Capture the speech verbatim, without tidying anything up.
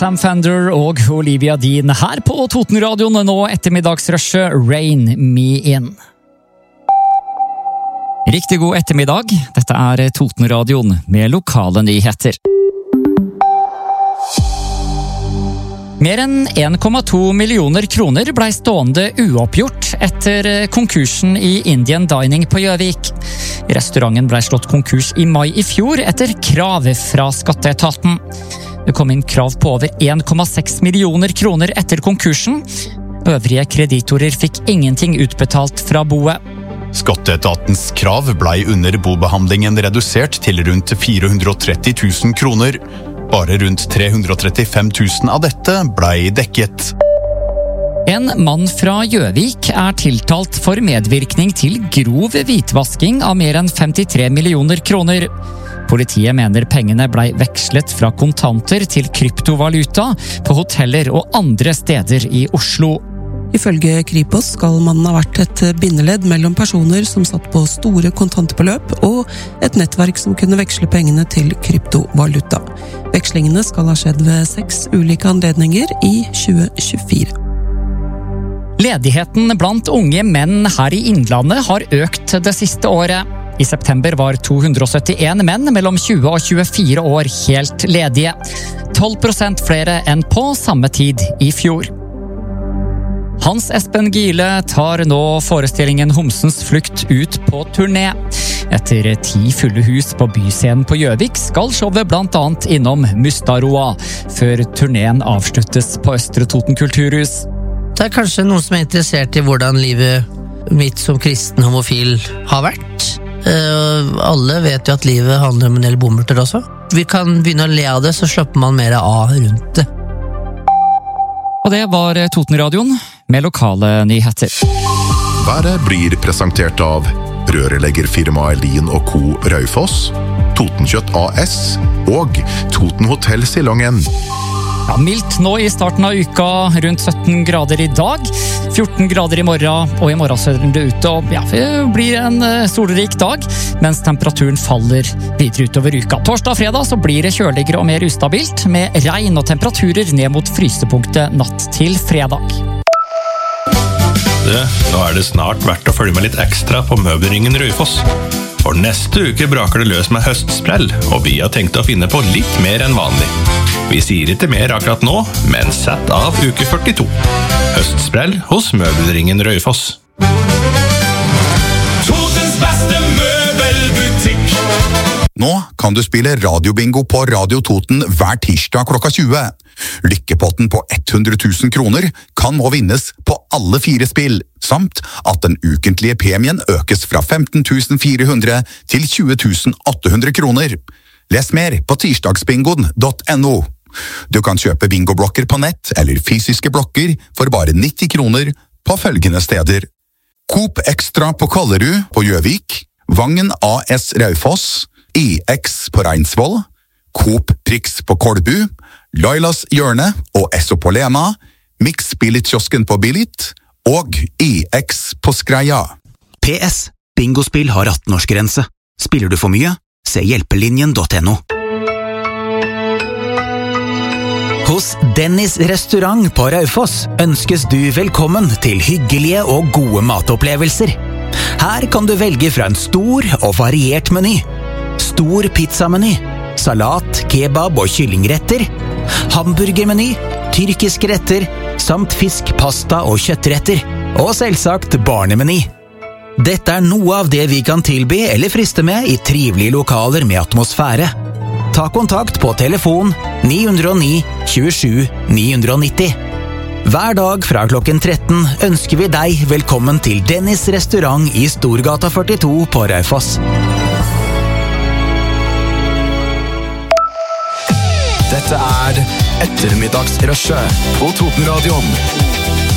Sam Fender og Olivia Dean her på Totenradioen nå ettermiddagsrushet Rain Me In. Riktig god ettermiddag, dette er Totenradioen med lokale nyheter. Mer enn en komma to millioner kroner ble stående uoppgjort etter konkursen i Indian Dining på Gjøvik. Restauranten ble slått konkurs i mai i fjor etter krav fra skatteetaten. Det kom inn krav på over en komma seks millioner kroner etter konkursen. Øvrige kreditorer fikk ingenting utbetalt fra boet. Skatteetatens krav ble under bobehandlingen redusert til rundt fire hundre og tretti tusen kroner. Bare rundt tre hundre og trettifem tusen av dette ble dekket. En mann fra Gjøvik er tiltalt for medvirkning til grov hvitvasking av mer enn femtitre millioner kroner. Politiet mener pengene ble vekslet fra kontanter til kryptovaluta på hoteller og andre steder i Oslo. Ifølge Kripos skal mannen ha vært et bindeledd mellom personer som satt på store kontantbeløp og et nettverk som kunne veksle pengene til kryptovaluta. Vekslingene skal ha skjedd ved seks ulike anledninger i tjue tjuefire. Ledigheten blant unge menn her i Innlandet har økt det siste året. I september var to hundre og syttien menn mellom tjue og tjuefire år helt ledige. tolv prosent flere enn på samme tid i fjor. Hans Espen Gile tar nå forestillingen Homsens flukt ut på turné. Etter ti fulle hus på byscenen på Gjøvik skal showet blant annet innom Mustaroa, før turneen avsluttes på Østre Toten kulturhus. Det er kanskje noen som er interessert i hvordan livet mitt som kristen homofil har vært. Uh, alle vet jo at livet handler om en del bommerter også. Vi kan begynne å le av det, så slapper man mer av rundt det. Og det var Totenradioen med lokale nyheter. Været blir presentert av rørleggerfirmaet Lien og Co. Raufoss, Totenkjøtt A S og Toten Hotel Silongen. Ja, mildt nå i starten av uka, rundt sytten grader i dag, fjorten grader i morgen, og i morgen ser det ut til å ja, det blir en solrik dag, mens temperaturen faller videre utover uka. Torsdag og fredag så blir det kjøligere og mer ustabilt, med regn og temperaturer ned mot frysepunktet natt til fredag. Det, nå er det snart verdt å følge med litt ekstra på Møbelringen Raufoss. For neste uke braker det løs med høstsprell, og vi har tenkt å finne på litt mer enn vanlig. Vi sier ikke mer akkurat nå, men sett av uke førtito. Høstsprell hos Møbelringen Raufoss. Totens beste møbelbutikk. Nå kan du spille radiobingo på Radio Toten hver tirsdag klokka tjue. Lykkepotten på hundre tusen kroner kan nå vinnes på alle fire spill, samt at den ukentlige premien økes fra femten tusen fire hundre til tjue tusen åtte hundre kroner. Les mer på tirsdagsbingoen punktum no. Du kan kjøpe bingoblokker på nett eller fysiske blokker for bare nitti kroner på følgende steder. Coop Extra på Kollerud på Gjøvik, Vangen A S Raufoss, I X på Reinsvoll, Coop Prix på Kolbu, Lailas Hjørne og Esso på Lena, Mix Billit-kiosken på Billit og I X på Skreia. P S. Bingospill har atten-årsgrense. Spiller du for mye? Se hjelpelinjen punktum no. Hos Dennis restaurant på Raufoss ønskes du velkommen til hyggelige og gode matopplevelser. Her kan du velge fra en stor og variert meny. Stor pizzameny, salat, kebab og kyllingretter, hamburgermeny, tyrkiske retter, samt fisk, pasta og kjøttretter, og selvsagt barnemeny. Dette er noe av det vi kan tilby eller friste med i trivelige lokaler med atmosfære. Ta kontakt på telefon ni null ni, tjuesju, ni nitti. Hver dag fra klokken tretten ønsker vi deg velkommen til Dennis restaurant i Storgata førtito på Raufoss. Dette er ettermiddagsrushet på Totenradioen.